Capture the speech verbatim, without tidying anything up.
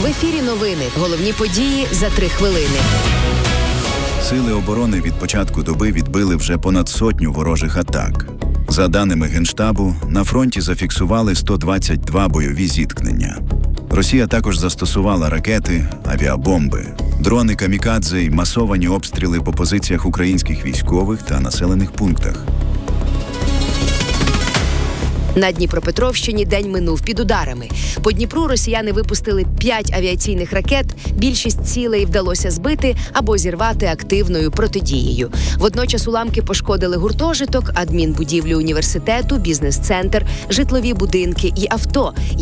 В ефірі новини. Головні події за три хвилини. Сили оборони від початку доби відбили вже понад сотню ворожих атак. За даними Генштабу, на фронті зафіксували сто двадцять два бойові зіткнення. Росія також застосувала ракети, авіабомби, дрони камікадзе й масовані обстріли по позиціях українських військових та населених пунктах. На Дніпропетровщині день минув під ударами. По Дніпру росіяни випустили п'ять авіаційних ракет, більшість цілей вдалося збити або зірвати активною протидією. Водночас уламки пошкодили гуртожиток, адмінбудівлю університету, бізнес-центр, житлові будинки і авто.